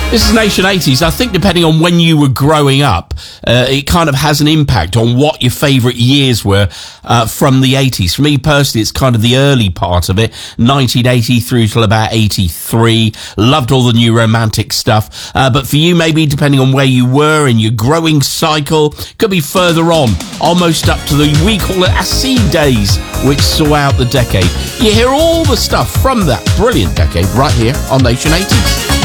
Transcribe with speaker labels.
Speaker 1: This is Nation 80s. I think depending on when you were growing up, it kind of has an impact on what your favourite years were from the 80s. For me personally, it's kind of the early part of it, 1980 through till about 83. Loved all the new romantic stuff. But for you, maybe depending on where you were in your growing cycle, could be further on, almost up to the, we call it Acid days, which saw out the decade. You hear all the stuff from that brilliant decade right here on Nation 80s.